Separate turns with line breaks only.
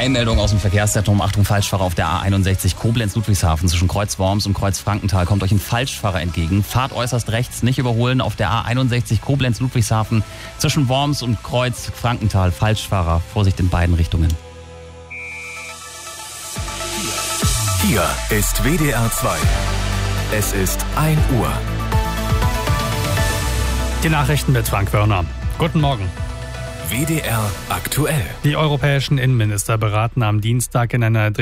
Eilmeldung aus dem Verkehrszentrum. Achtung, Falschfahrer auf der A61 Koblenz-Ludwigshafen zwischen Kreuz-Worms und Kreuz-Frankenthal. Kommt euch ein Falschfahrer entgegen. Fahrt äußerst rechts, nicht überholen. Auf der A61 Koblenz-Ludwigshafen zwischen Worms und Kreuz-Frankenthal. Falschfahrer. Vorsicht in beiden Richtungen.
Hier ist WDR 2. Es ist 1 Uhr.
Die Nachrichten mit Frank Wörner. Guten Morgen.
WDR aktuell.
Die europäischen Innenminister beraten am Dienstag in einer